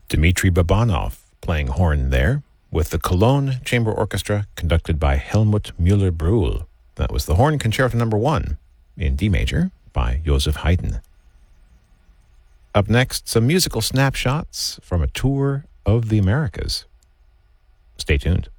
Dmitri Babanov playing horn there, with the Cologne Chamber Orchestra conducted by Helmut Müller-Brühl. That was the Horn Concerto No. 1 in D major by Joseph Haydn. Up next, some musical snapshots from a tour of the Americas. Stay tuned.